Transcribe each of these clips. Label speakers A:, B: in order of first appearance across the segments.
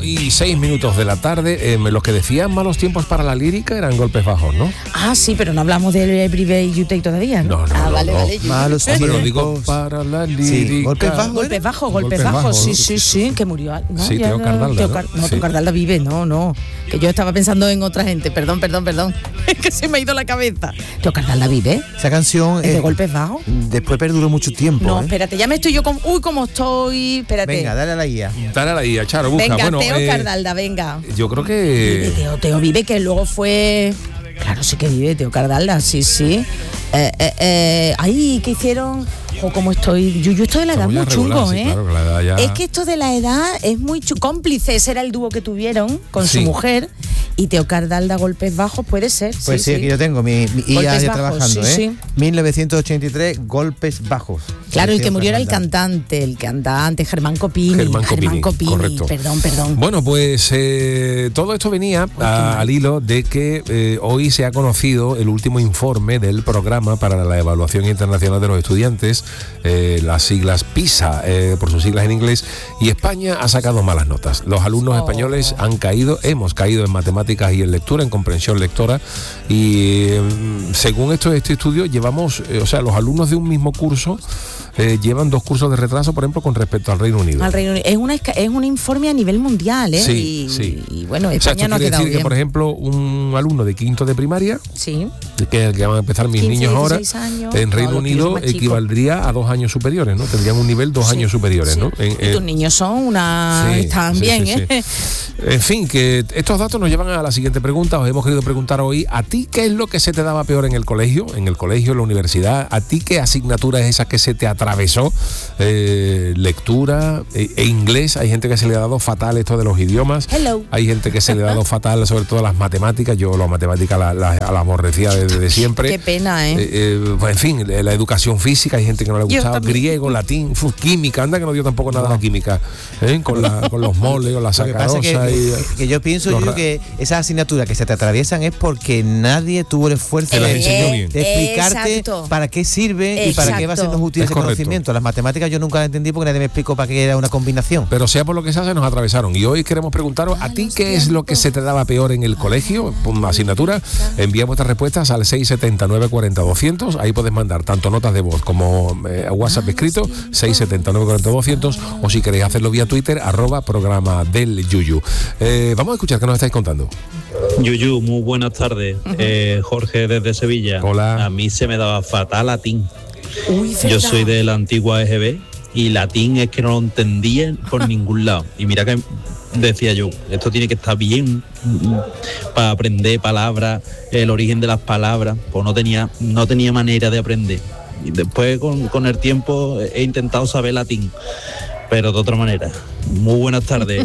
A: 8:06 de la tarde. Los que decían malos tiempos para la lírica eran golpes bajos, ¿no?
B: Ah, sí, pero no hablamos del Everyday You Take todavía, ¿no?
A: No,
B: vale.
C: Malos
A: Hombre, lo
C: tiempos.
A: digo para la lírica.
C: Sí, golpes bajos.
B: Golpes bajos,
A: ¿no?
B: sí, que murió. ¿No?
A: Sí,
B: Ya
A: Teo Cardalda, ¿no?
B: Teo Cardalda vive, no. Que yo estaba pensando en otra gente. Perdón. Es que se me ha ido la cabeza. Teo Cardalda vive.
C: Esa canción
B: ¿Es de golpes bajos?
C: después perduró mucho tiempo.
B: No, espérate, ya me estoy yo con... Uy, cómo estoy. Espérate.
C: Venga, dale a la guía.
A: Dale a la guía, Charo, busca.
B: Venga,
A: Bueno,
B: Teo Cardalda, venga.
A: yo creo que...
B: Teo vive, que luego fue... Claro, sí que vive Teo Cardalda, sí. Ahí, ¿qué hicieron? O como estoy, yo esto de la edad es muy chungo,
A: sí, claro, que la edad ya...
B: Es que esto de la edad es muy cómplice. Ese era el dúo que tuvieron con su mujer. Y Teo Cardalda, golpes bajos, puede ser.
C: Pues sí, aquí yo tengo mi IA ya trabajando,
B: sí.
C: 1983, golpes bajos.
B: Claro, el que murió era el cantante, Germán Copini. Germán Copini,
A: correcto.
B: Perdón.
A: Bueno, pues todo esto venía al hilo de que hoy se ha conocido el último informe del programa para la evaluación internacional de los estudiantes, las siglas PISA, por sus siglas en inglés, y España ha sacado malas notas. Los alumnos españoles hemos caído en matemáticas y en lectura, en comprensión lectora, y según este estudio llevamos, los alumnos de un mismo curso llevan 2 cursos de retraso, por ejemplo, con respecto al Reino Unido.
B: Es un informe a nivel mundial, ¿eh?
A: Sí.
B: Y bueno, España no ha quedado
A: decir
B: bien.
A: que, por ejemplo, un alumno de quinto de primaria, que es el que van a empezar mis
B: 15,
A: niños ahora,
B: años,
A: en Reino Unido equivaldría a 2 años superiores, ¿no? Tendrían un nivel 2 años superiores, ¿no?
B: Y tus niños son están bien, ¿eh?
A: En fin, que estos datos nos llevan a la siguiente pregunta. Os hemos querido preguntar hoy, ¿a ti qué es lo que se te daba peor en el colegio? En la universidad, ¿a ti qué asignatura es esa que se te atravesó? Lectura e inglés. Hay gente que se le ha dado fatal esto de los idiomas.
B: Hello.
A: Hay gente que se le ha dado fatal sobre todo las matemáticas. Yo las matemáticas las aborrecía desde siempre.
B: Qué pena,
A: pues en fin, la educación física, hay gente que no le gustaba. Griego, latín, química, anda que no dio tampoco nada la química, con los moles o la sacarosa.
C: Que yo pienso que esas asignaturas que se te atraviesan es porque nadie tuvo el esfuerzo de explicarte para qué sirve y para qué va a sernos útil ese conocimiento. Las matemáticas yo nunca las entendí porque nadie me explicó para qué era una combinación.
A: Pero sea por lo que sea, se nos atravesaron. Y hoy queremos preguntaros, ¿a ti qué es lo que se te daba peor en el colegio? Una asignatura. Envía vuestras respuestas al 679 40 200. Ahí podés mandar tanto notas de voz como WhatsApp escrito, 679 40 200, o si queréis hacerlo vía Twitter, @programa del Yuyu. Vamos a escuchar qué nos estáis contando.
D: Yuyu, muy buenas tardes. Jorge desde Sevilla.
A: Hola.
D: A mí se me daba fatal latín.
B: Uy,
D: yo soy de la antigua EGB y latín es que no lo entendía por ningún lado. Y mira que decía yo, esto tiene que estar bien para aprender palabras, el origen de las palabras. Pues no tenía manera de aprender. Y después con el tiempo he intentado saber latín, pero de otra manera. Muy buenas tardes.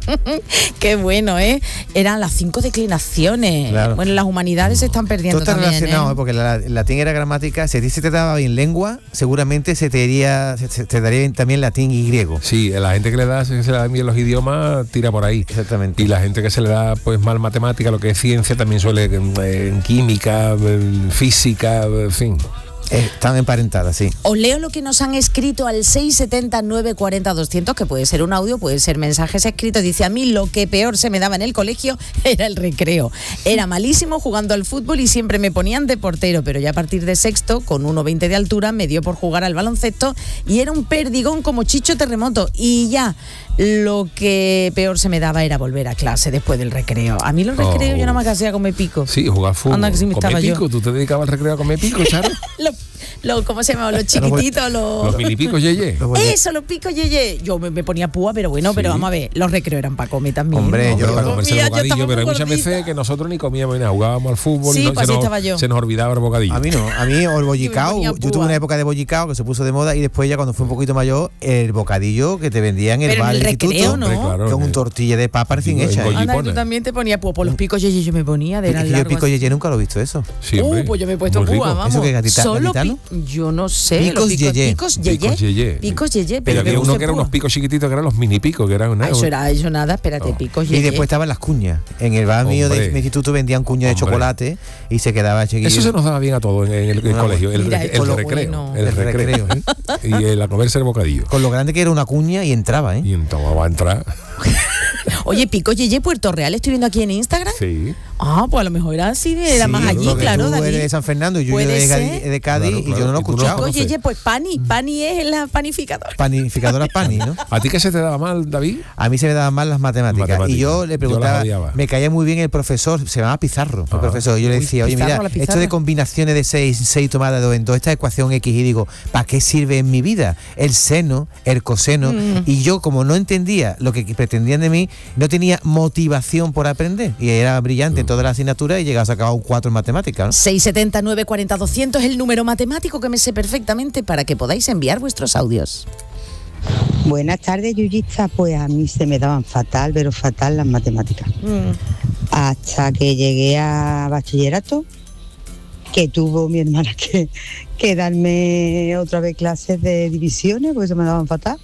B: Qué bueno, ¿eh? Eran las 5 declinaciones. Claro. Bueno, las humanidades se están perdiendo.
C: Todo está
B: también,
C: relacionado, porque el latín era gramática. Si a ti se te daba bien lengua, seguramente se te daría bien también latín y griego.
A: Sí, la gente que se le da bien los idiomas tira por ahí.
C: Exactamente.
A: Y la gente que se le da pues mal matemática, lo que es ciencia, también suele en química, en física, en fin.
C: Están emparentadas, sí.
B: Os leo lo que nos han escrito al 679 40 200, que puede ser un audio, puede ser mensajes escritos. Dice: a mí lo que peor se me daba en el colegio era el recreo. Era malísimo jugando al fútbol y siempre me ponían de portero, pero ya a partir de sexto, con 1,20 de altura, me dio por jugar al baloncesto y era un perdigón como Chicho Terremoto. Y ya, lo que peor se me daba era volver a clase después del recreo. A mí los recreos yo nada más que hacía comer pico.
A: Sí, jugar fútbol.
B: Anda, que sí me
A: comer
B: estaba
A: pico.
B: yo.
A: ¿Tú te dedicabas al recreo a comer pico, Charo?
B: ¿Cómo se llama? Los chiquititos,
A: los mini picos yeye.
B: Eso, los picos yeye. Yo me ponía púa, pero bueno, sí. Pero vamos a ver, los recreos eran para comer también.
C: Hombre,
A: yo para comerse el bocadillo, pero hay muchas veces que nosotros ni comíamos nada, jugábamos al fútbol,
B: sí,
A: y
B: pues
A: se nos olvidaba el bocadillo.
C: A mí no, el bollicao, yo tuve una época de bollicao que se puso de moda y después ya cuando fui un poquito mayor, el bocadillo que te vendían en el bar del instituto,
B: ¿no?
A: Claro,
C: con un tortilla de papa recién hecha.
B: Anda, tú también te ponías púa, por los picos yeye yo me ponía de
C: yo el pico yeye nunca lo he visto eso.
A: Sí,
B: pues yo me he puesto púa, vamos.
C: ¿Eso qué es
B: solo yo no sé.
C: Picos yeye.
B: Picos yeye.
A: Pero había uno que eran unos picos chiquititos, que eran los mini picos, que eran
B: eso nada, espérate, picos yeye.
C: Y después estaban las cuñas. En el bar mío de mi instituto vendían cuñas de chocolate y se quedaba chiquillo.
A: Eso se nos daba bien a todos en el colegio, el recreo. Y el a comerse el bocadillo.
C: Con lo grande que era una cuña y entraba, ¿eh?
A: Y entraba a entrar.
B: Oye, Pico Yeye, Puerto Real, estoy viendo aquí en Instagram.
A: Sí.
B: Ah, pues a lo mejor era así, era más allí, claro,
C: David. Eres de San Fernando y yo de Cádiz, claro, y yo no lo he escuchado.
B: Pico Yeye, pues Pani es la panificadora.
C: Panificadora Pani, ¿no?
A: ¿A ti qué se te daba mal, David?
C: A mí se me daban mal las matemáticas. Y yo le preguntaba, me caía muy bien el profesor, se llamaba Pizarro, el profesor. Yo le decía, oye, mira, esto de combinaciones de 6 tomadas de 2 en 2, esta ecuación X, y digo, ¿para qué sirve en mi vida? El seno, el coseno. Y yo, como no entendía lo que pretendían de mí, no tenía motivación por aprender. Y era brillante en todas las asignaturas y llegaba a sacar un 4 en matemáticas, ¿no?
B: 679 40 200 es el número matemático que me sé perfectamente para que podáis enviar vuestros audios.
E: Buenas tardes, Yuyista. Pues a mí se me daban fatal, pero fatal las matemáticas. Hasta que llegué a bachillerato, que tuvo mi hermana que darme otra vez clases de divisiones, porque se me daban fatal.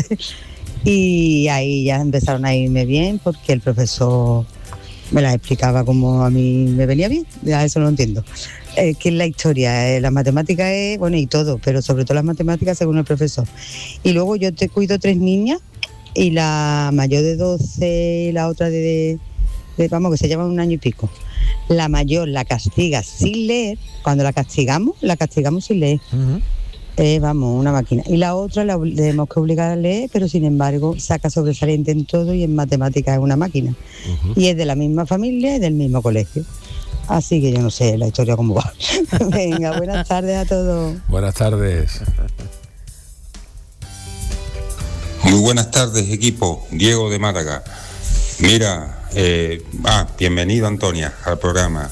E: Y ahí ya empezaron a irme bien, porque el profesor me las explicaba como a mí me venía bien. Ya eso no lo entiendo. Que es la historia, la matemática es, bueno, y todo, pero sobre todo las matemáticas según el profesor. Y luego yo te cuido 3 niñas, y la mayor de 12 y la otra de vamos, que se llevan 1 año y pico. La mayor la castiga sin leer, cuando la castigamos sin leer. Vamos, una máquina. Y la otra la tenemos que obligar a leer, pero sin embargo saca sobresaliente en todo y en matemáticas es una máquina. Y es de la misma familia y del mismo colegio. Así que yo no sé la historia cómo va. Venga, buenas tardes a todos.
A: Buenas tardes.
F: Muy buenas tardes, equipo. Diego de Málaga. Mira, bienvenido, Antonia, al programa.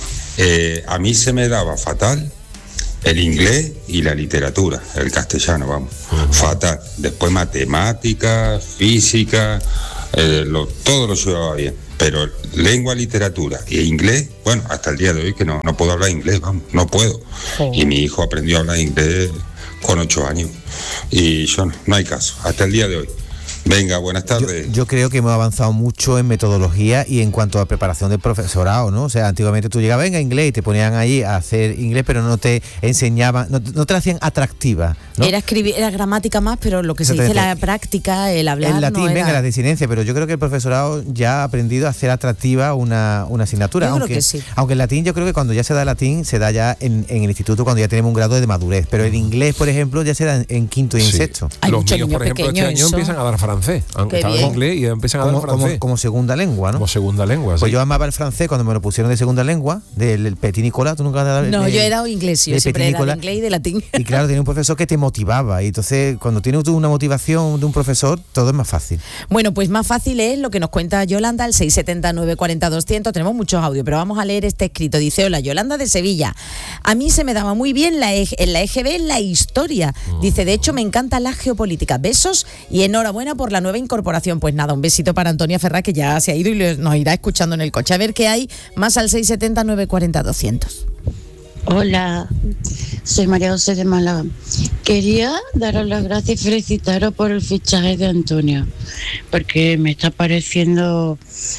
F: A mí se me daba fatal el inglés y la literatura, el castellano, vamos. Fatal. Después matemáticas, física, todo lo llevaba bien. Pero lengua, literatura e inglés, bueno, hasta el día de hoy que no puedo hablar inglés, vamos, no puedo. Y mi hijo aprendió a hablar inglés con 8 años. Y yo no hay caso, hasta el día de hoy. Venga, buenas tardes.
C: Yo creo que hemos avanzado mucho en metodología y en cuanto a preparación del profesorado, ¿no? O sea, antiguamente tú llegabas, venga, inglés, y te ponían ahí a hacer inglés, pero no te enseñaban, no te la hacían atractiva, ¿no?
B: Era gramática más, pero lo que se dice la práctica, el hablar.
C: El latín,
B: no era...
C: venga, la desinencia, pero yo creo que el profesorado ya ha aprendido a hacer atractiva una asignatura.
B: Yo creo que sí.
C: Aunque el latín, yo creo que cuando ya se da latín, se da ya en el instituto, cuando ya tenemos un grado de madurez. Pero el inglés, por ejemplo, ya se da en quinto y en sexto.
A: Los míos, por ejemplo, este año empiezan a dar francés. Aunque estaban en inglés y empiezan a dar francés.
C: Como segunda lengua, ¿no?
A: Como segunda lengua,
C: Pues
A: sí.
C: yo amaba el francés cuando me lo pusieron de segunda lengua, del Petit Nicolas. ¿Tú nunca has dado?
B: No, yo he dado inglés, yo siempre era de inglés y de latín.
C: Y claro, tenía un profesor que te motivaba. Y entonces, cuando tienes tú una motivación de un profesor, todo es más fácil.
B: Bueno, pues más fácil es lo que nos cuenta Yolanda al 679 40 200. Tenemos muchos audios, pero vamos a leer este escrito. Dice, hola, Yolanda de Sevilla. A mí se me daba muy bien en la EGB la historia. Dice, de hecho, me encanta la geopolítica. Besos y enhorabuena por la nueva incorporación. Pues nada, un besito para Antonia Ferrá, que ya se ha ido y nos irá escuchando en el coche. A ver qué hay más al 679 40 200.
G: Hola, soy María José de Málaga. Quería daros las gracias y felicitaros por el fichaje de Antonia, porque me está pareciendo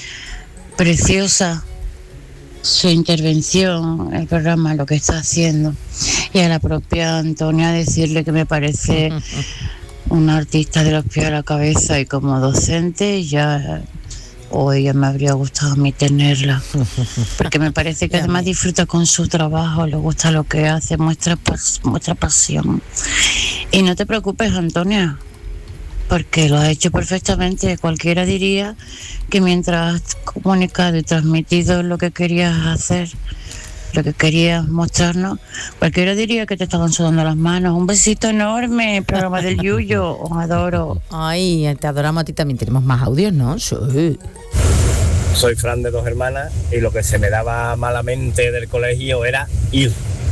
G: preciosa su intervención, el programa, lo que está haciendo. Y a la propia Antonia decirle que me parece una artista de los pies a la cabeza, y como docente ya ella me habría gustado a mí tenerla, porque me parece que además disfruta con su trabajo, le gusta lo que hace, muestra pasión. Y no te preocupes, Antonia, porque lo has hecho perfectamente. Cualquiera diría que mientras has comunicado y transmitido lo que querías hacer, lo que querías mostrarnos, cualquiera diría que te estaban sudando las manos. Un besito enorme, programa del Yuyo, os adoro.
B: Ay, te adoramos a ti también. Tenemos más audios, ¿no? Sí.
H: Soy Fran de Dos Hermanas y lo que se me daba malamente del colegio era ir.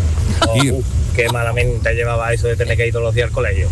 H: Qué malamente llevaba eso de tener que ir todos los días al colegio.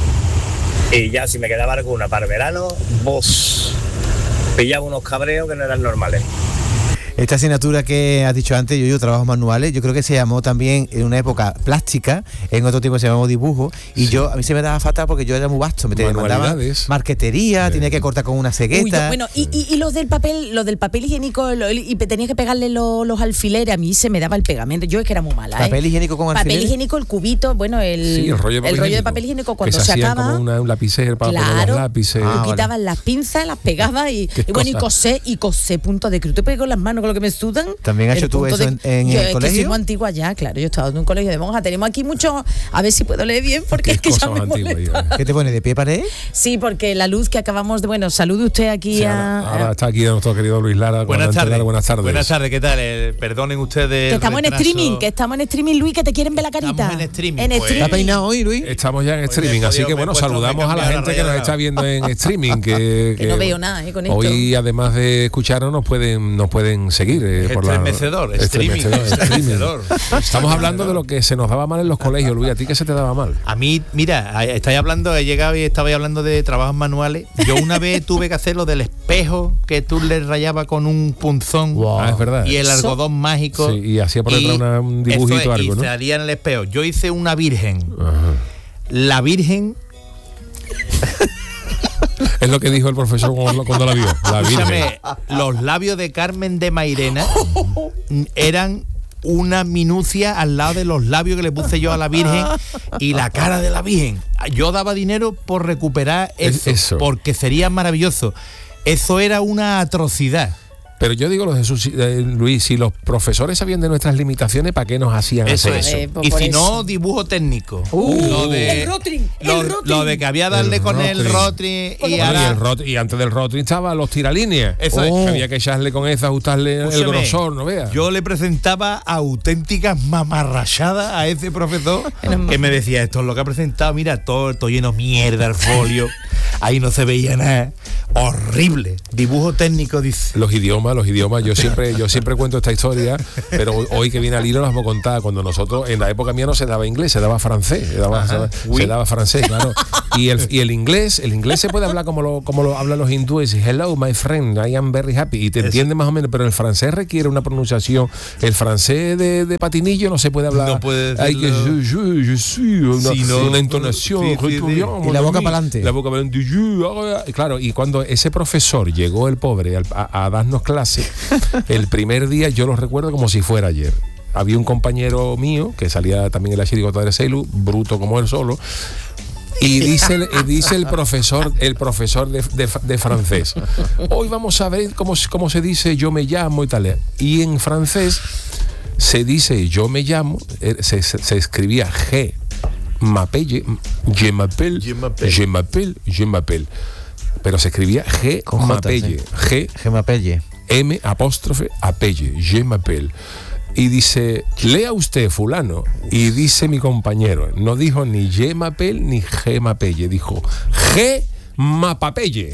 H: Y ya si me quedaba alguna para el verano, pillaba unos cabreos que no eran normales.
C: Esta asignatura que has dicho antes, yo trabajos manuales, yo creo que se llamó también en una época plástica, en otro tiempo se llamó dibujo, y a mí se me daba fatal porque yo era muy vasto, me mandaba marquetería, tenía que cortar con una cegueta.
B: Bueno, y los del papel higiénico, y tenía que pegarle los alfileres, a mí se me daba el pegamento, yo es que era muy mala.
C: ¿Papel higiénico con alfileres?
B: Papel higiénico, el cubito, bueno, el rollo de papel higiénico cuando
A: se
B: acaba.
A: Como un lapicero para poner los lápices.
B: Quitaban las pinzas, las pegaba y cosé punto de cruz. Te pego con las manos con lo que me sudan.
C: ¿También has hecho tú eso en el colegio?
B: Que soy muy antigua ya, claro. Yo he estado en un colegio de monjas. Tenemos aquí mucho. A ver si puedo leer bien, porque es que ya me molesta.
C: ¿Qué te pone, de pie pared?
B: Sí, porque la luz que acabamos de. Bueno, salude usted aquí
A: sí, ahora está aquí nuestro querido Luis Lara.
I: Buenas tardes. Buenas tardes, ¿qué tal? Perdonen ustedes.
B: Que estamos en streaming, Luis, que te quieren ver la carita.
I: Estamos en streaming.
C: ¿Está peinado hoy, Luis?
A: Estamos ya en streaming, así que bueno, saludamos a la gente que nos está viendo en streaming. Que
B: no veo nada con esto.
A: Hoy, además de escucharnos, nos pueden seguir.
I: Estremecedor.
A: Estamos hablando de lo que se nos daba mal en los colegios, Luis. ¿A ti qué se te daba mal?
I: A mí, mira, he llegado y estabais hablando de trabajos manuales. Yo una vez tuve que hacer lo del espejo que tú le rayabas con un punzón.
A: Wow. Es verdad.
I: Y el algodón mágico.
A: Sí, y hacía por detrás un dibujito o algo, ¿no?
I: Y salía en el espejo. Yo hice una virgen.
A: Ajá.
I: La virgen...
A: Es lo que dijo el profesor cuando la vio. La virgen.
I: Los labios de Carmen de Mairena eran una minucia al lado de los labios que le puse yo a la Virgen y la cara de la Virgen. Yo daba dinero por recuperar eso. Porque sería maravilloso. Eso era una atrocidad.
A: Pero yo digo, Luis, si los profesores sabían de nuestras limitaciones, ¿para qué nos hacían hacer eso?
I: Y si no, dibujo técnico. Lo de que había darle con el Rotring
A: y antes del Rotring estaba los tiralíneas.
I: Eso es.
A: Que había que echarle con eso, ajustarle el grosor, ¿no veas?
I: Yo le presentaba auténticas mamarrachadas a ese profesor que me decía, esto es lo que ha presentado, mira, todo lleno de mierda el folio. Ahí no se veía nada. Horrible. Dibujo técnico, dice.
A: Los idiomas, yo siempre cuento esta historia, pero hoy que viene al hilo las voy a contar. Cuando nosotros, en la época mía no se daba inglés, se daba francés, se daba francés, claro. Y el inglés se puede hablar como lo hablan los hindúes. Hello, my friend, I am very happy. Y te entiende más o menos, pero el francés requiere una pronunciación. El francés de patinillo no se puede hablar.
I: No puede decirlo.
A: Hay que je suis, una entonación.
C: Y la boca para adelante.
A: La boca para adelante. Claro, y cuando ese profesor llegó, el pobre, a darnos clase, el primer día yo lo recuerdo como si fuera ayer. Había un compañero mío que salía también en la chirigota de Seilu, bruto como él solo, y dice el profesor de francés, hoy vamos a ver cómo se dice yo me llamo y tal. Y en francés se dice yo me llamo, se escribía G m'appelle, je m'appelle, pero se escribía G m'appelle,
C: G m'appelle,
A: M apóstrofe appelle, je m'appelle. Y dice, lea usted fulano. Y dice mi compañero, no dijo ni je m'appelle ni G m'appelle, dijo G m'apapelle.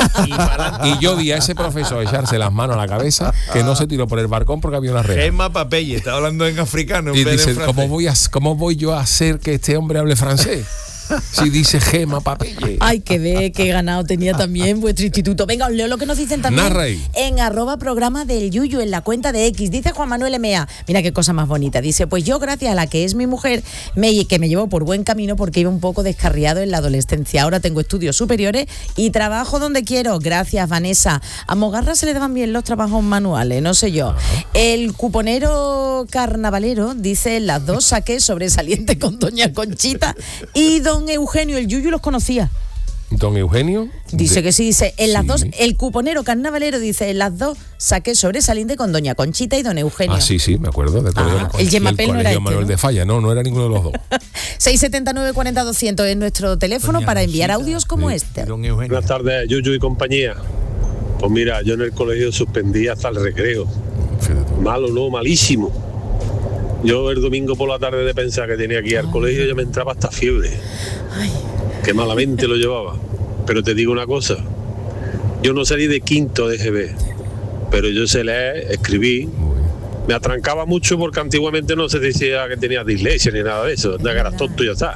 A: Y yo vi a ese profesor echarse las manos a la cabeza, que no se tiró por el balcón porque había una red.
I: G m'apapelle, está hablando en africano.
A: Y dice, ¿cómo voy yo a hacer que este hombre hable francés? Si dice Gema Papelle.
B: Ay, que ve qué ganado tenía también vuestro instituto. Venga, os leo lo que nos dicen también en @programa del Yuyu, en la cuenta de X. Dice Juan Manuel M.A. Mira qué cosa más bonita. Dice, pues yo, gracias a la que es mi mujer, que me llevó por buen camino porque iba un poco descarriado en la adolescencia. Ahora tengo estudios superiores y trabajo donde quiero. Gracias, Vanessa. A Mogarra se le daban bien los trabajos manuales, no sé yo. El cuponero carnavalero dice, las dos saqué sobresaliente con doña Conchita y don Eugenio, el Yuyu los conocía.
A: ¿Don Eugenio?
B: Dice que sí, dice, en las dos, el cuponero carnavalero dice, en las dos saqué sobresaliente con doña Conchita y don Eugenio.
A: Ah, sí, me acuerdo.
B: El Yemapel no era
A: Manuel de Falla, no era ninguno de los dos.
B: 679 40 200 es nuestro teléfono doña para enviar Conchita, audios como este.
J: Don Eugenio. Buenas tardes, Yuyu y compañía. Pues mira, yo en el colegio suspendí hasta el recreo. Malo, no, malísimo. Yo el domingo por la tarde de pensar que tenía que ir al colegio, ya me entraba hasta fiebre. Ay. Que malamente lo llevaba. Pero te digo una cosa, yo no salí de quinto de GB, pero yo sé leer, escribí. Me atrancaba mucho porque antiguamente no se decía que tenía dislexia ni nada de eso, de que eras tonto y ya está.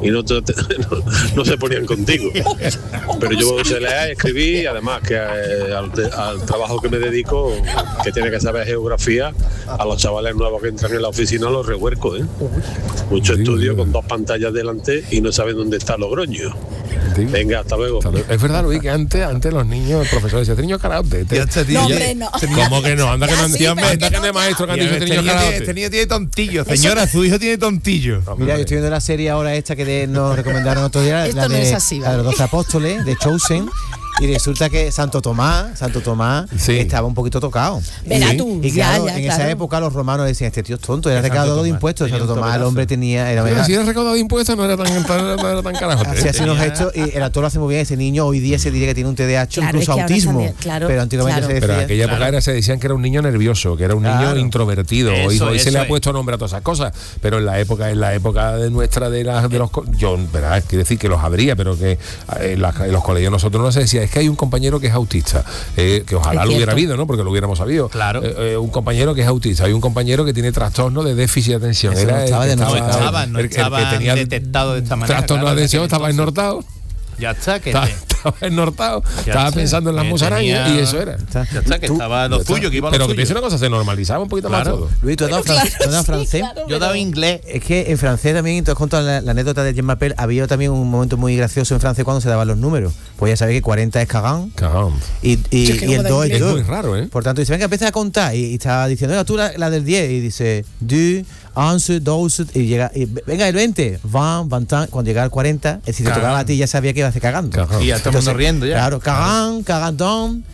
J: y no se ponían contigo. Pero yo sé leer, escribir, y además que al trabajo que me dedico, que tiene que saber geografía, a los chavales nuevos que entran en la oficina los revuelco, ¿eh? Mucho estudio con 2 pantallas delante y no saben dónde está Logroño. Venga, hasta luego.
A: Es verdad, Luis, que antes los niños, el profesor decía, este niño karate.
B: No, hombre, no.
A: ¿Cómo que no? Anda que no entiende, anda que no es maestro que han dicho este niño karate.
I: Este niño tiene tontillo, señora, su hijo tiene tontillo.
C: Mira, yo estoy viendo la serie ahora esta que nos recomendaron otro día,
B: Esto no es así,
C: la de los 12 apóstoles, de Chosen. Y resulta que Santo Tomás estaba un poquito tocado.
B: Verá tú.
C: Y claro, en esa época los romanos decían, este tío es tonto, era recaudador de impuestos. Santo Tomás, el hombre tenía...
A: Si era recaudador de impuestos no era tan carajo.
C: Así unos hechos, y el actor lo hace muy bien. Ese niño hoy día se diría que tiene un TDAH, incluso autismo.
B: Pero
C: antiguamente se decía...
A: Pero en aquella época se decían que era un niño nervioso, que era un niño introvertido. Hoy se le ha puesto nombre a todas esas cosas. Pero en la época de nuestra, de los... Yo, ¿verdad? Quiero decir que los habría, pero que en los colegios nosotros no se decía, es que hay un compañero que es autista, que ojalá lo hubiera habido, ¿no? Porque lo hubiéramos sabido.
I: Claro.
A: Un compañero que es autista, hay un compañero que tiene trastorno de déficit de atención.
I: No estaba detectado de esta manera.
A: Trastorno de atención, estaba ennortado.
I: Ya está, que
A: estaba ennortado, estaba pensando en las musarañas y eso era.
I: Ya está, que estaba lo suyo, que iba lo suyo.
A: Pero que te dice una cosa, se normalizaba un poquito más todo.
C: Luis, ¿tú has dado francés?
I: Yo he dado inglés.
C: Es que en francés también, entonces cuento la anécdota de Jean Mappel, había también un momento muy gracioso en francés cuando se daban los números. Pues ya sabéis que 40 es cagán. Y el 2 es 2.
A: Es muy raro, ¿eh?
C: Por tanto, dice, venga, empieza a contar. Y estaba diciendo, venga, tú la del 10. Y dice, 2, 11, 12. Y llega, venga, el 20. 20. Cuando llegaba al 40, si te tocaba a ti, ya sabía que iba a hacer cagando.
I: Y ya estamos riendo ya.
C: Claro, cagandón, cagandón.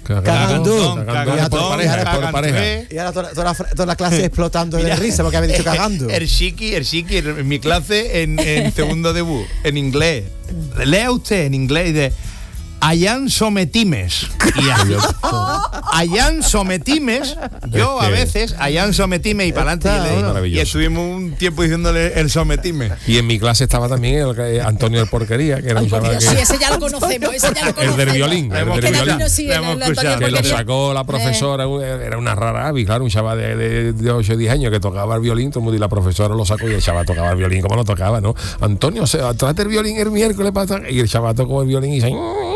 A: Por pareja.
C: Y ahora toda la clase explotando de risa porque había dicho cagando.
I: El chiqui, en mi clase en segundo debut, en inglés. Lea usted en inglés y dice, Allán sometimes. Allán sometimes. Yo a veces, allán sometime y para adelante. Y estuvimos un tiempo diciéndole el sometime.
A: Y en mi clase estaba también Antonio del Porquería, que era un chaval que...
B: Sí, ese ya lo conocemos,
A: El del violín. Que lo sacó la
B: Eh.
A: profesora, era una rara avi, claro, un chaval de 8 o 10 años que tocaba el violín, todo el mundo, y la profesora lo sacó y el chaval tocaba el violín como lo tocaba, ¿no? Antonio, trate el violín el miércoles y el chaval tocó el violín y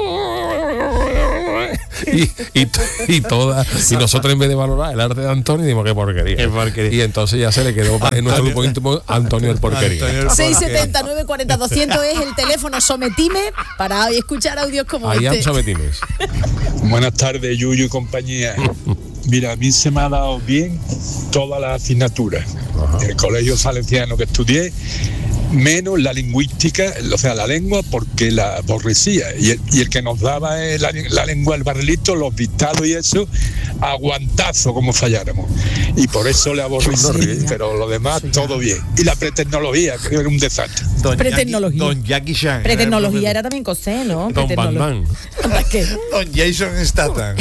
A: y nosotros en vez de valorar el arte de Antonio dimos qué porquería. Y entonces ya se le quedó en nuestro grupo íntimo Antonio el Porquería.
B: 679 40 200 es el teléfono Sometime para escuchar audios como este.
A: Sometimes.
K: Buenas tardes, Yuyu y compañía. Mira, a mí se me ha dado bien todas las asignaturas. En el colegio salesiano que estudié, menos la lingüística, o sea, la lengua, porque la aborrecía. Y el que nos daba la lengua, el barrilito, los dictados y eso, aguantazo como falláramos. Y por eso le aborrecí, pero lo demás todo bien. Y la pretecnología, que era un desastre.
I: Don Jackie Chan.
B: Pretecnología era también Cosé, ¿no?
A: Don Batman.
I: ¿Qué? Don Jason Statham.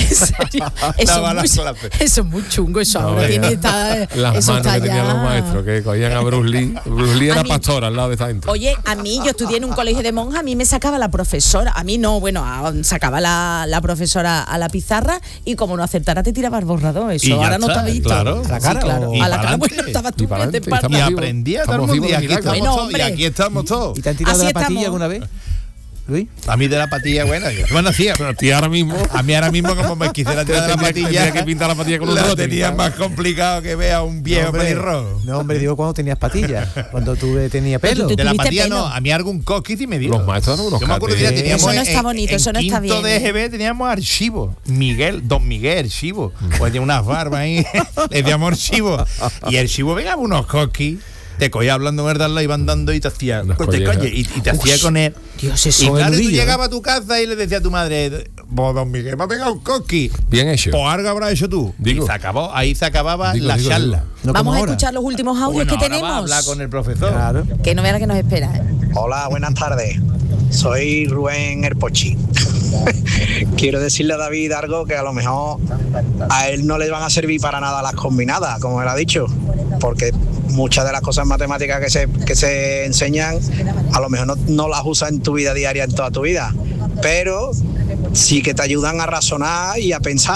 B: Eso es muy chungo, eso ahora tiene
A: las
B: eso
A: manos que tenían los maestros, que cogían a Bruce Lee. Bruce Lee era pastor al lado de esta gente.
B: Oye, a mí, yo estudié en un colegio de monjas, a mí me sacaba la profesora, a mí no, bueno, sacaba la profesora a la pizarra y como no aceptara te tiraba el borrador, eso ahora no está visto.
I: Claro,
C: a la cara.
B: Sí, claro. A la cara, bueno, estabas tú de espalda.
I: Y aprendía todo el mundo y aquí estamos todos.
C: ¿Y te han tirado de la patilla alguna vez? Luis.
I: A mí de la patilla buena. Bueno, hacía, pero
A: ahora mismo.
I: A mí ahora mismo, como me quisiera tirar de la patilla.
A: Tenía que pintar la patilla con un
I: la
A: rote.
I: Tenía más complicado que vea un viejo pelirrojo.
C: No, hombre, digo cuando tenías patillas. Cuando tú tenías pelo.
I: De la patilla no, a mí algún coquis y me dio.
A: Los maestros eran unos.
I: Yo me acuerdo que teníamos.
B: Eso no está bonito, eso no está bien.
I: En quinto de EGB teníamos archivo. Don Miguel Archivo. Pues tenía unas barbas ahí. Le decíamos archivo. Y el archivo venga unos coquis. Te cogía hablando verdad, la iban dando y te hacía y te hacía con él.
B: Dios, eso
I: y claro, tú llegabas a tu casa y le decías a tu madre, vos, don Miguel, me ha pegado un coqui.
A: Bien hecho.
I: Pues algo habrás hecho tú.
A: Digo.
I: Y ahí se acababa la charla.
B: No, vamos a escuchar los últimos audios que tenemos.
I: Vamos a hablar con el profesor.
C: Claro.
B: Que no vea que nos espera.
L: Hola, buenas tardes. Soy Rubén Herpochi. Quiero decirle a David algo que a lo mejor a él no le van a servir para nada las combinadas, como él ha dicho, porque muchas de las cosas matemáticas que se enseñan a lo mejor no las usas en tu vida diaria, en toda tu vida, pero sí que te ayudan a razonar y a pensar.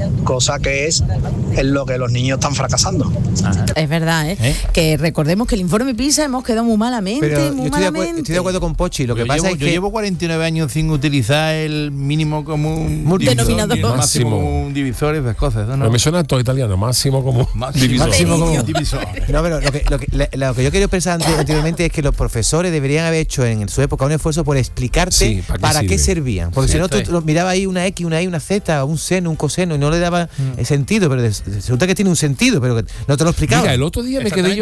L: cosa que es en lo que los niños están fracasando.
B: Es verdad, que recordemos que el informe PISA hemos quedado muy malamente,
C: pero estoy de acuerdo con Pochi. Lo que pasa es que
I: yo llevo 49 años sin utilizar el mínimo común
B: denominador,
I: máximo divisor y esas cosas, ¿no?
A: Pero me suena todo italiano, máximo común divisor.
C: No, pero lo que yo quiero pensar anteriormente es que los profesores deberían haber hecho en su época un esfuerzo por explicarte para qué servían. Porque si no, tú mirabas ahí una X, una Y, una Z, un seno, un coseno y no le daba sentido, pero resulta que tiene un sentido, pero que no te lo explicaba.
A: Mira, el otro día me quedé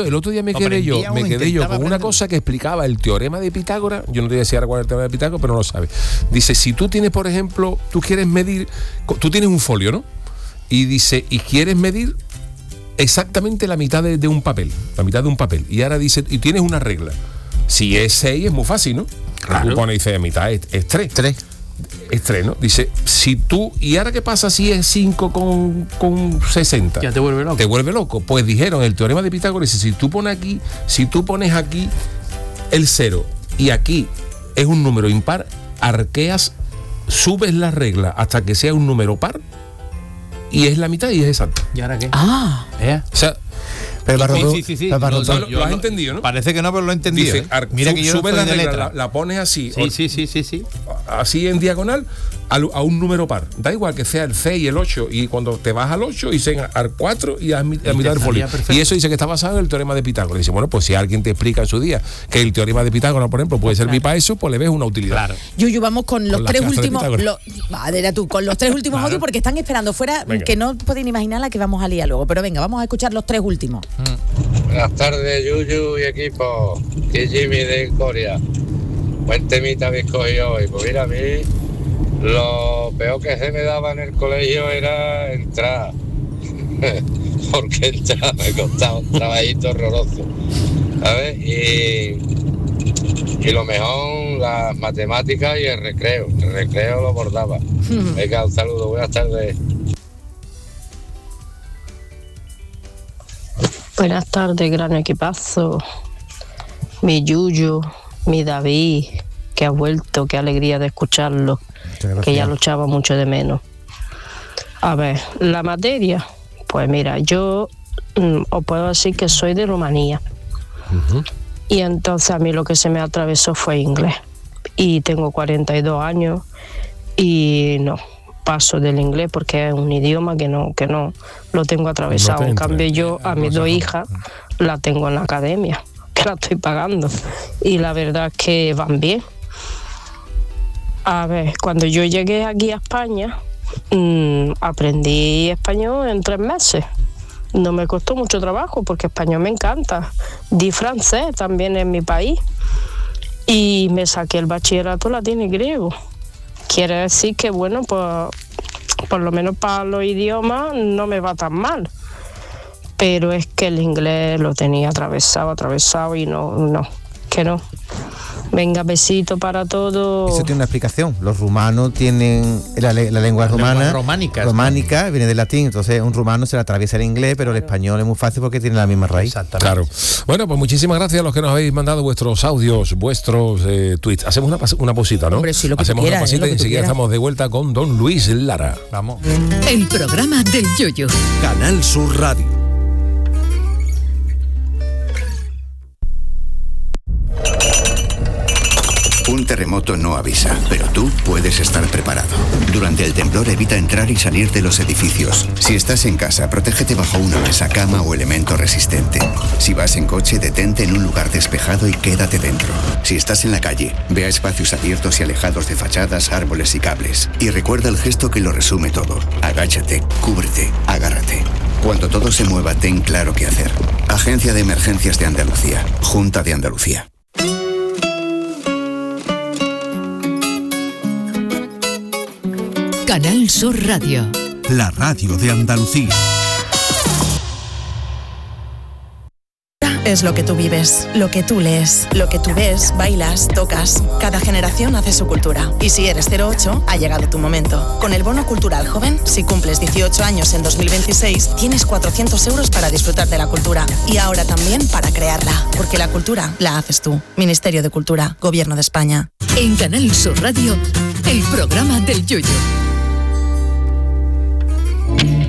A: yo con una cosa que explicaba el teorema de Pitágoras. Yo no te voy a decir ahora cuál es el teorema de Pitágoras, pero no lo sabes. Dice, si tú tienes, por ejemplo, tú quieres medir, tú tienes un folio, ¿no? Y dice, y quieres medir exactamente la mitad de un papel, y ahora dice, y tienes una regla. Si es 6 es muy fácil, ¿no? Claro. Tú pones, dice, mitad es 3. Es 3, ¿no? Dice, si tú, ¿y ahora qué pasa si es 5 con 60?
I: Ya te vuelve loco.
A: Te vuelve loco. Pues dijeron, el teorema de Pitágoras dice, si tú pones aquí el 0 y aquí es un número impar, arqueas, subes la regla hasta que sea un número par y es la mitad y es exacto.
I: ¿Y ahora qué?
A: O sea,
C: pero
A: sí. Lo has entendido, ¿no?
I: Parece que no, pero lo he entendido.
A: Dice,
I: mira que yo
A: subes la regla, la pones así.
I: Sí.
A: Así en diagonal a un número par. Da igual que sea el 6 y el 8. Y cuando te vas al 8, dicen al 4 y a mitad del folio. Y eso dice que está basado en el teorema de Pitágoras. Dice, bueno, pues si alguien te explica en su día que el teorema de Pitágoras, por ejemplo, puede servir para eso, pues le ves una utilidad.
B: Claro. Yuyu, vamos con los 3 últimos. Con los 3 últimos audios, porque están esperando fuera, que no pueden imaginar la que vamos a liar luego. Pero venga, vamos a escuchar los 3 últimos.
M: Buenas tardes, Yuyu y equipo. Aquí Jimmy de Corea. Buen temita habéis cogido hoy. Pues mira, a mí lo peor que se me daba en el colegio era entrar. Porque entrar me costaba un trabajito horroroso. ¿Sabes? Y lo mejor, las matemáticas y el recreo. El recreo lo bordaba. Venga, un saludo, buenas tardes.
N: Buenas tardes, gran equipazo. Mi Yuyu, mi David, que ha vuelto, qué alegría de escucharlo, que ya lo echaba mucho de menos. A ver, la materia, pues mira, yo os puedo decir que soy de Rumanía. Y entonces a mí lo que se me atravesó fue inglés. Y tengo 42 años y no paso del inglés porque es un idioma que no lo tengo atravesado. En cambio yo a mis 2 hijas la tengo en la academia, que la estoy pagando, y la verdad es que van bien. A ver, cuando yo llegué aquí a España, aprendí español en 3 meses. No me costó mucho trabajo porque español me encanta. Di francés también en mi país y me saqué el bachillerato latín y griego. Quiere decir que, bueno, pues por lo menos para los idiomas no me va tan mal. Pero es que el inglés lo tenía atravesado y no. Venga, besito para todos.
C: Eso tiene una explicación. Los rumanos tienen la lengua rumana, románica, viene del latín, entonces un rumano se le atraviesa el inglés, pero el español es muy fácil porque tiene la misma raíz.
A: Claro. Bueno, pues muchísimas gracias a los que nos habéis mandado vuestros audios, vuestros tweets. Hacemos una pausita, ¿no?
B: Hombre, sí,
A: hacemos una pausita y enseguida estamos de vuelta con don Luis Lara.
I: Vamos.
O: El programa del Yoyo.
P: Canal Sur Radio.
Q: Un terremoto no avisa, pero tú puedes estar preparado. Durante el temblor evita entrar y salir de los edificios. Si estás en casa, protégete bajo una mesa, cama o elemento resistente. Si vas en coche, detente en un lugar despejado y quédate dentro. Si estás en la calle, ve a espacios abiertos y alejados de fachadas, árboles y cables. Y recuerda el gesto que lo resume todo. Agáchate, cúbrete, agárrate. Cuando todo se mueva, ten claro qué hacer. Agencia de Emergencias de Andalucía. Junta de Andalucía.
O: Canal Sur Radio.
P: La radio de Andalucía.
R: Es lo que tú vives, lo que tú lees, lo que tú ves, bailas, tocas. Cada generación hace su cultura. Y si eres 08, ha llegado tu momento. Con el Bono Cultural Joven, si cumples 18 años en 2026, tienes 400 euros para disfrutar de la cultura. Y ahora también para crearla. Porque la cultura la haces tú. Ministerio de Cultura, Gobierno de España.
O: En Canal Sur Radio, el programa del Yoyo.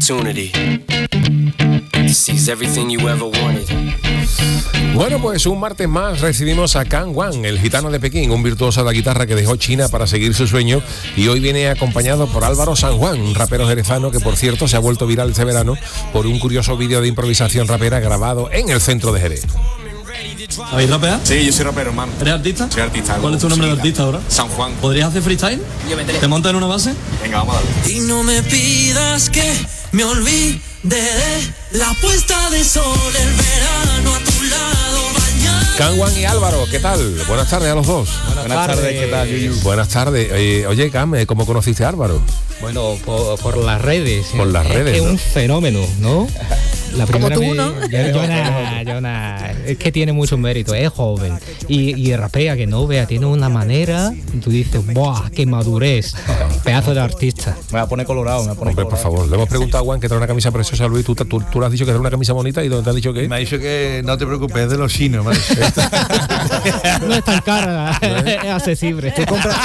S: opportunity to seize everything you ever wanted.
A: Bueno, pues un martes más recibimos a Kang Wang, el gitano de Pekín, un virtuoso de la guitarra que dejó China para seguir su sueño, y hoy viene acompañado por Álvaro San Juan, un rapero jerezano que, por cierto, se ha vuelto viral este verano por un curioso vídeo de improvisación rapera grabado en el centro de Jerez.
T: ¿Habéis rapeado?
U: Sí, yo soy rapero, hermano.
T: ¿Eres artista?
U: Soy artista.
T: ¿Cuál es tu nombre de artista ahora?
U: San Juan.
T: ¿Podrías hacer freestyle? ¿Te montas en una base?
U: Venga, vamos a darle.
V: Y no me pidas que me olvide de la puesta de sol, el verano a tu lado bañado.
A: Kang Wang y Álvaro, ¿qué tal? Buenas tardes a los dos.
U: Buenas tardes, ¿qué tal, Yuyu?
A: Buenas tardes. Oye, Cam, ¿cómo conociste a Álvaro?
W: Bueno, por las redes.
A: Por las redes,
W: es
A: ¿no?
W: un fenómeno, ¿no? La
B: como tú, ¿no?
W: Jonah, es que tiene mucho mérito, es joven y rapea que no vea, tiene una manera, tú dices, ¡buah, qué madurez! Pedazo de artista.
U: Me va a poner colorado,
A: Hombre, por favor, le hemos preguntado a Juan que trae una camisa preciosa, Luis, tú le has dicho que trae una camisa bonita, ¿y dónde te has dicho que?
I: Me ha dicho que no te preocupes, es de los chinos.
W: No es tan cara, es accesible.
U: ¿Tú compras?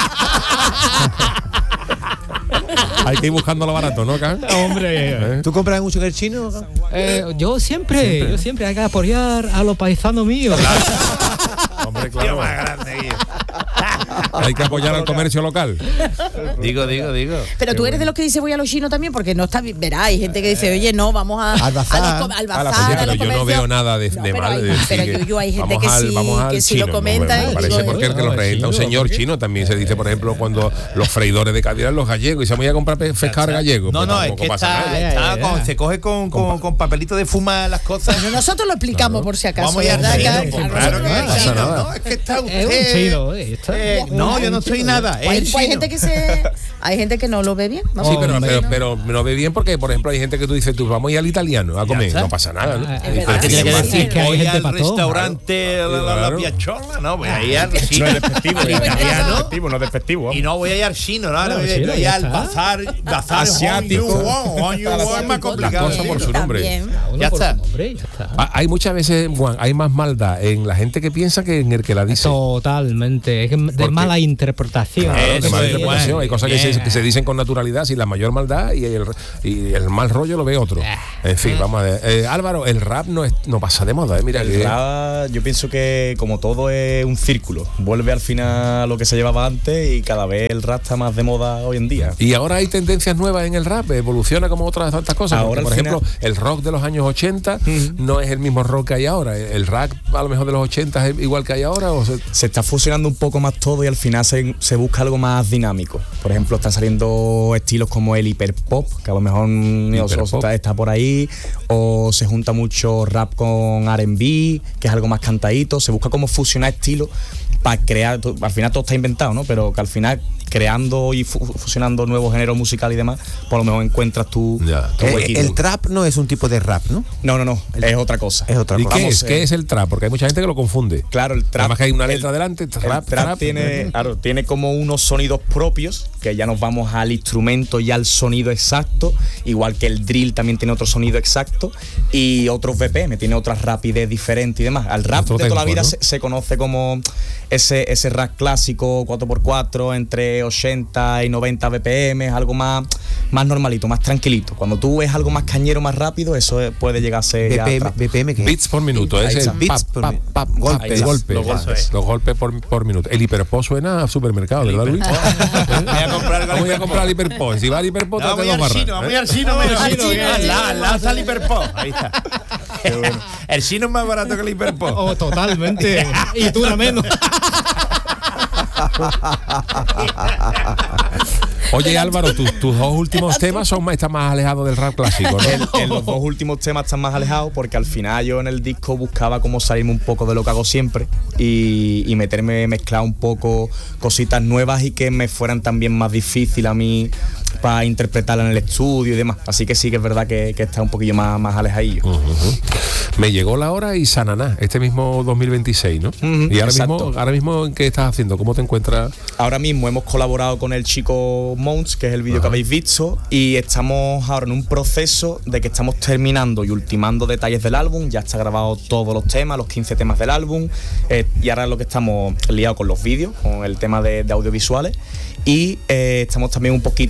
A: Hay que ir buscando lo barato, ¿no, Kang?
W: Hombre.
I: ¿Tú compras mucho en el chino?
W: Yo siempre hay que apoyar a los paisanos míos.
A: Hombre, claro. Más grande, hay que apoyar al comercio local.
I: Digo.
B: Pero tú eres de los que dice voy a los chinos también, porque no está bien. Verá, hay gente que dice, oye, no, vamos al bazar.
A: Pero yo no veo nada de mal.
B: Pero hay gente que sí lo comenta.
A: Me parece porque el que lo representa un señor chino. También se dice, por ejemplo, cuando los freidores de Cádiz eran los gallegos y se voy a comprar pescado gallego.
I: No, es que se coge con papelito de fuma las cosas.
B: Pero nosotros lo explicamos por si acaso.
I: Vamos a
A: claro que no pasa nada.
I: No, es que está usted.
W: Es un chino,
I: no, yo no soy nada.
B: Hay gente que no lo ve bien.
A: Sí, pero no ve bien porque, por ejemplo, hay gente que tú dices, vamos a ir al italiano a comer. No pasa nada, ¿no?
W: Tiene que decir que hay gente para todo.
I: Restaurante, la piachola, no, voy a ir al chino.
U: No es despectivo, no es despectivo.
I: Y no voy a ir al chino, ¿no? Voy a ir al bazar
A: asiático.
I: Es más complicado.
A: Las cosas por su nombre.
I: Ya está.
A: Hay muchas veces, Juan, hay más maldad en la gente que piensa que en el que la dice.
W: Totalmente. Es de mala interpretación.
A: De mala interpretación. Hay cosas que se dicen con naturalidad sin la mayor maldad y el mal rollo lo ve otro. En fin, vamos a ver. Álvaro, el rap no pasa de moda, Mira,
U: el rap, yo pienso que como todo es un círculo. Vuelve al final a lo que se llevaba antes y cada vez el rap está más de moda hoy en día.
A: Y ahora hay tendencias nuevas en el rap, evoluciona como otras tantas cosas. Ahora, por ejemplo, el rock de los años 80 no es el mismo rock que hay ahora. El rap a lo mejor de los 80 es igual que hay ahora.
U: Se está fusionando un poco más todo y al final se busca algo más dinámico. Por ejemplo, están saliendo estilos como el hiperpop, que a lo mejor está por ahí, o se junta mucho rap con R&B, que es algo más cantadito. Se busca como fusionar estilos para crear, al final todo está inventado, ¿no? Pero que al final creando y fusionando nuevos géneros musicales y demás, por lo mejor encuentras tu huequito.
I: El trap no es un tipo de rap, ¿no?
U: No, es otra cosa.
A: ¿Y qué es el trap? Porque hay mucha gente que lo confunde.
U: Claro, el trap.
A: Además que hay una letra delante,
U: el trap tiene como unos sonidos propios, que ya nos vamos al instrumento y al sonido exacto, igual que el drill también tiene otro sonido exacto, y otros BPM, tiene otras rapidez diferentes y demás. Al rap de toda la vida, ¿no? se conoce como ese rap clásico 4x4 entre 80 y 90 BPM, es algo más normalito, más tranquilito. Cuando tú ves algo más cañero, más rápido, eso puede llegar a ser
I: BPM, ¿qué?
A: Beats por minuto, es el los golpes por minuto. El hiperpop suena a supermercado, ¿verdad, Luis? Voy a comprar el hiperpop. Si va al hiperpop, te dos barras.
I: Vamos al chino. Al lado está el hiperpop. Ahí está. Bueno. El chino es más barato que el hiperpop.
W: Oh, totalmente. Y tú la menos.
A: Oye, Álvaro, tus dos últimos temas están más alejados del rap clásico, ¿no?
U: En los dos últimos temas están más alejados porque al final yo en el disco buscaba como salirme un poco de lo que hago siempre y mezclar un poco cositas nuevas y que me fueran también más difícil a mí para interpretarla en el estudio y demás. Así que sí que es verdad que está un poquillo más alejadillo.
A: Me llegó la hora y Sananá, este mismo 2026, ¿no? Y ahora mismo, ¿qué estás haciendo? ¿Cómo te encuentras?
U: Ahora mismo hemos colaborado con el chico Mons, que es el vídeo que habéis visto, y estamos ahora en un proceso de que estamos terminando y ultimando detalles del álbum. Ya está grabado todos los temas, los 15 temas del álbum, y ahora es lo que estamos liados con los vídeos, con el tema de audiovisuales. Y estamos también un poquito buscando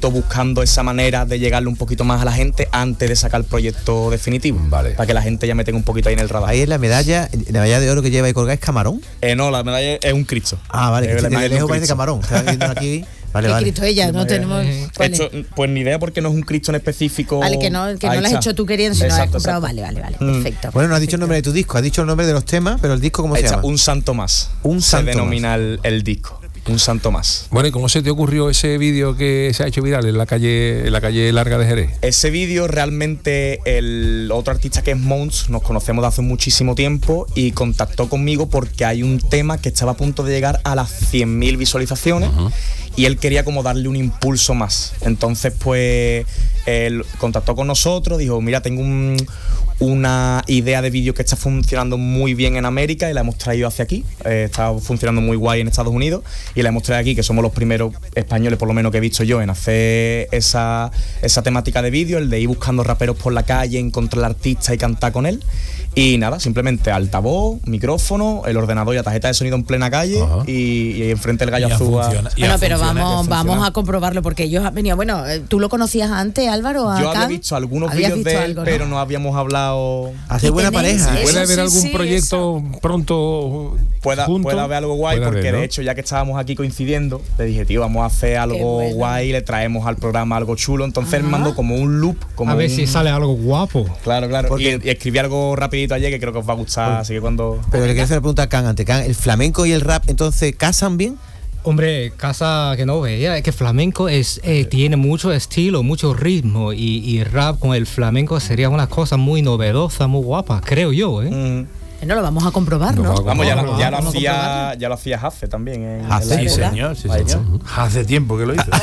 U: buscando esa manera de llegarle un poquito más a la gente antes de sacar el proyecto definitivo.
A: Vale.
U: Para que la gente ya me tenga un poquito ahí en el radar.
C: Ahí es la medalla de oro que lleva ahí colgada, ¿es camarón?
U: No, la medalla es un Cristo.
C: Ah, vale, que de lejos parece camarón. Está viendo aquí. Vale,
B: ¿Qué
C: vale.
B: Cristo ella? No tenemos.
U: Pues ni idea porque no es un Cristo en específico.
B: Vale, que no lo has hecho tú queriendo, sino lo has comprado. Vale, perfecto.
C: Bueno, no has dicho el nombre de tu disco, has dicho el nombre de los temas, pero el disco, ¿cómo se llama?
U: Un santo más. Se denomina el disco. Un santo más.
A: Bueno, ¿y cómo se te ocurrió ese vídeo que se ha hecho viral en la calle Larga de Jerez?
U: Ese vídeo realmente el otro artista que es Mons, nos conocemos de hace muchísimo tiempo y contactó conmigo porque hay un tema que estaba a punto de llegar a las 100.000 visualizaciones y él quería como darle un impulso más. Entonces pues él contactó con nosotros, dijo, mira, tengo una idea de vídeo que está funcionando muy bien en América y la hemos traído hacia aquí. Está funcionando muy guay en Estados Unidos y la hemos traído aquí, que somos los primeros españoles, por lo menos que he visto yo, en hacer esa temática de vídeo, el de ir buscando raperos por la calle, encontrar al artista y cantar con él. Y nada, simplemente altavoz, micrófono, el ordenador y la tarjeta de sonido en plena calle y enfrente el gallo azul.
B: Bueno, pero vamos a comprobarlo porque ellos han venido. Bueno, ¿tú lo conocías antes, Álvaro?
U: Yo había visto algunos vídeos de él, pero no habíamos hablado.
C: Hace buena pareja.
A: ¿Puede haber algún proyecto pronto?
U: Puede haber algo guay, porque de hecho, ya que estábamos aquí coincidiendo, le dije, tío, vamos a hacer algo guay, le traemos al programa algo chulo. Entonces él me mandó como un loop.
W: A ver si sale algo guapo.
U: Claro. Y escribí algo rapidito ayer que creo que os va a gustar, así que cuando.
C: Pero le quiero hacer una pregunta a Can antes. Can, ¿el flamenco y el rap entonces casan bien?
W: Hombre, casa que no veía, es que flamenco tiene mucho estilo, mucho ritmo y rap con el flamenco sería una cosa muy novedosa, muy guapa, creo yo,
B: No lo vamos a comprobar, ¿no?
U: Vamos, ya lo hacía Hace también.
I: Sí, señor. Hace tiempo que lo hizo.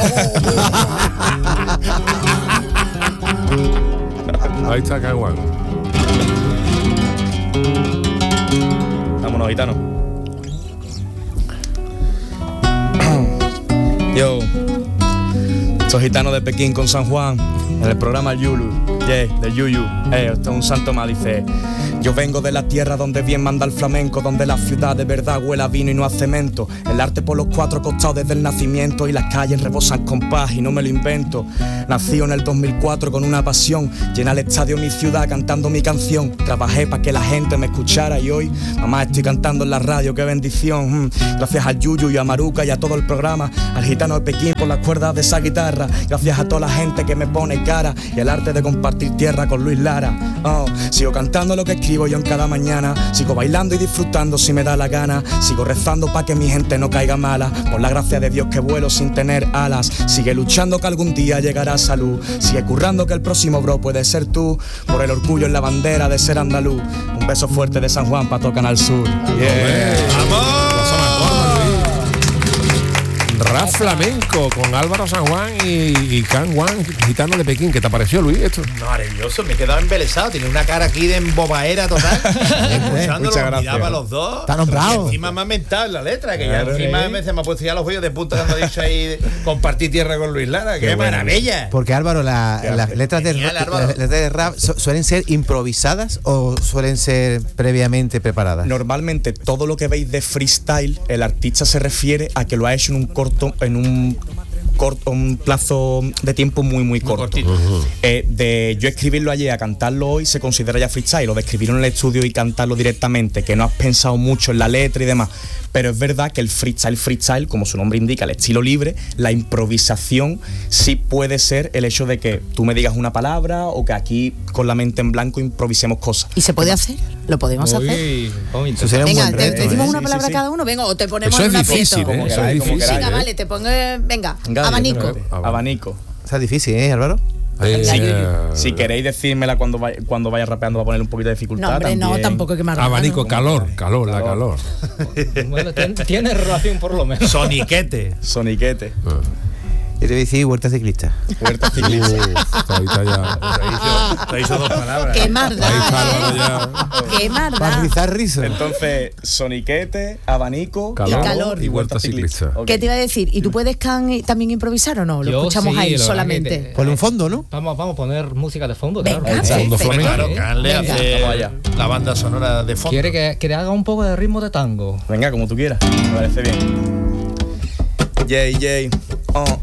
A: Ahí está Caguán.
U: Vámonos, gitano. Yo, soy gitano de Pekín con San Juan, en el programa Yulu, de Yuyu. Esto es un santo mal, dice. Yo vengo de la tierra donde bien manda el flamenco, donde la ciudad de verdad huele a vino y no a cemento. El arte por los cuatro costados desde el nacimiento y las calles rebosan con paz y no me lo invento. Nací en el 2004 con una pasión, llena el estadio mi ciudad cantando mi canción. Trabajé para que la gente me escuchara y hoy, mamá, estoy cantando en la radio, qué bendición. Gracias al Yuyu y a Maruca y a todo el programa, al gitano de Pekín por las cuerdas de esa guitarra. Gracias a toda la gente que me pone cara y el arte de compartir tierra con Luis Lara. Sigo cantando lo que escribo yo en cada mañana, sigo bailando y disfrutando si me da la gana, sigo rezando para que mi gente no caiga mala, por la gracia de Dios que vuelo sin tener alas, sigue luchando que algún día llegará salud, sigue currando que el próximo bro puede ser tú, por el orgullo en la bandera de ser andaluz. Un beso fuerte de San Juan para todo Canal Sur.
A: ¡Vamos! Rap flamenco con Álvaro San Juan y Can Juan, gitano de Pekín. ¿Qué te pareció, Luis, esto?
I: Maravilloso, me he quedado embelesado. Tiene una cara aquí de embobaera total. Escuchándolo, miraba a los dos.
C: Está nombrado.
I: Encima me ha mentado en la letra, que ya encima se me ha puesto ya los vellos de punta cuando ha dicho ahí compartir tierra con Luis Lara. ¡Qué maravilla!
C: Porque Álvaro, las letras de rap suelen ser improvisadas o suelen ser previamente preparadas.
U: Normalmente todo lo que veis de freestyle, el artista se refiere a que lo ha hecho en un plazo de tiempo muy corto. De yo escribirlo ayer a cantarlo hoy se considera ya freestyle, o de escribirlo en el estudio y cantarlo directamente, que no has pensado mucho en la letra y demás. Pero es verdad que el freestyle, como su nombre indica, el estilo libre, la improvisación sí puede ser el hecho de que tú me digas una palabra o que aquí con la mente en blanco improvisemos cosas.
B: ¿Y se puede hacer? ¿Lo podemos hacer? Venga, te decimos una palabra cada uno, venga, o te ponemos en un aprieto.
A: Eso es difícil.
B: Venga, vale, te pongo, venga, abanico.
C: Está difícil, Álvaro?
U: Si queréis decírmela cuando vaya rapeando, va a poner un poquito de dificultad.
B: No, hombre, no, tampoco que me arroja.
A: Abanico, calor.
W: Bueno, tiene relación por lo menos.
I: Soniquete.
C: Yo te voy a decir huerta ciclista.
U: Huerta ciclista.
A: Ahorita ya.
I: Te hizo dos palabras.
B: ¡Qué marda! ¡Qué marda!
C: Para rizar rizo.
U: Entonces, soniquete, abanico,
B: calor
U: y huerta ciclista.
B: ¿Qué te iba a decir? ¿Y tú puedes también improvisar o no? Lo escuchamos ahí solamente.
C: Ponle un fondo, ¿no?
W: Vamos a poner música de fondo.
B: Venga,
W: claro.
A: Fondo flamenco.
I: Claro, Can le hace la banda sonora de fondo.
W: ¿Quiere que le haga un poco de ritmo de tango?
U: Venga, como tú quieras. Me parece bien.